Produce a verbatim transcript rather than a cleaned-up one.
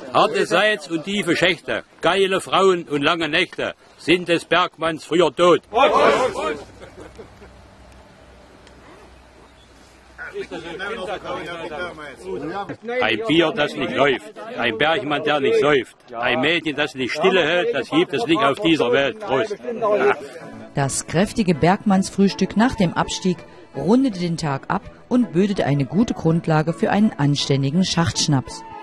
Harte Salz und tiefe Schächte, geile Frauen und lange Nächte sind des Bergmanns früher tot. Ein Bier, das nicht läuft, ein Bergmann, der nicht säuft, ein Mädchen, das nicht stille hält, das gibt es nicht auf dieser Welt. Prost. Ja. Das kräftige Bergmannsfrühstück nach dem Abstieg rundete den Tag ab und bildete eine gute Grundlage für einen anständigen Schachtschnaps.